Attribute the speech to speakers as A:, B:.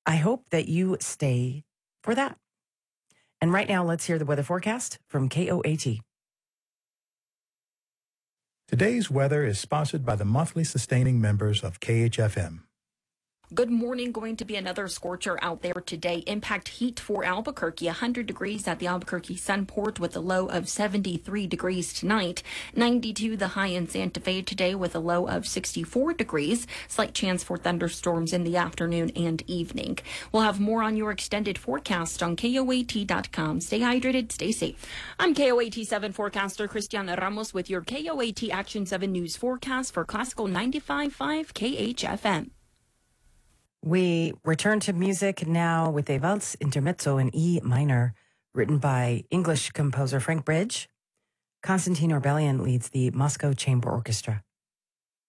A: I hope that you stay for that. And right now, let's hear the weather forecast from KOAT.
B: Today's weather is sponsored by the monthly sustaining members of KHFM.
C: Good morning. Going to be another scorcher out there today. Impact heat for Albuquerque, 100 degrees at the Albuquerque Sunport with a low of 73 degrees tonight. 92 the high in Santa Fe today with a low of 64 degrees. Slight chance for thunderstorms in the afternoon and evening. We'll have more on your extended forecast on KOAT.com. Stay hydrated, stay safe. I'm KOAT 7 forecaster Cristiana Ramos with your KOAT Action 7 news forecast for Classical 95.5 KHFM.
A: We return to music now with a Valse Intermezzo in E minor, written by English composer Frank Bridge. Constantine Orbelian leads the Moscow Chamber Orchestra.